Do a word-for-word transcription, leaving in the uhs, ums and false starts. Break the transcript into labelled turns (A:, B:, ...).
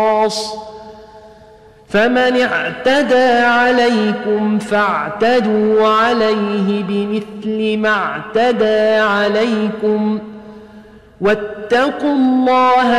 A: فمن اعتدى عليكم فاعتدوا عليه بمثل ما اعتدى عليكم واتقوا الله